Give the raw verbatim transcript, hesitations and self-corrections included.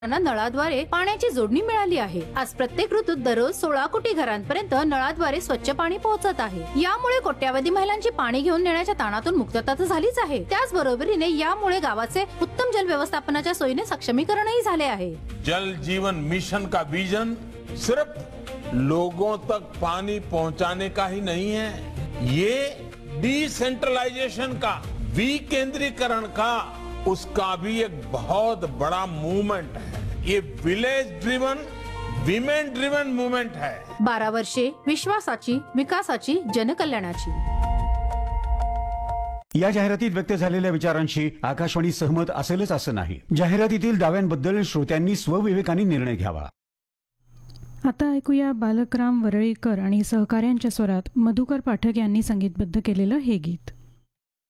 नळाद्वारे पाण्याची जोडणी मिळाली आहे. आज प्रत्येक ऋतूत दररोज सोळा कोटी घरांपर्यंत नळाद्वारे स्वच्छ पाणी पोहोचत आहे. यामुळे कोट्यावधी महिलांची पाणी घेऊन नेण्याच्या ताणातून मुक्तता तर झालीच आहे, त्याचबरोबरीने यामुळे गावाचे उत्तम जल व्यवस्थापनाच्या सोयीने सक्षमीकरणही झाले आहे. जल जीवन मिशन का विजन सिर्फ लोगों तक पानी पहुंचाने का ही नहीं है, ये डिसेंट्रलाइजेशन का, विकेंद्रीकरण का, उसका भी एक बहुत बड़ा मूवमेंट है. ये village driven, women driven movement है. बारा वर्षे विश्वासाची, विकासाची, जनकल्याणाची. या जाहिरातीत व्यक्त झालेल्या विचारांशी आकाशवाणी सहमत असेलच असं नाही. जाहिरातीतील दाव्यांबद्दल श्रोत्यांनी स्वविवेकाने निर्णय घ्यावा. आता ऐकूया बालकराम वरळीकर आणि सहकाऱ्यांच्या स्वरात मधुकर पाठक यांनी संगीतबद्ध केलेलं हे गीत.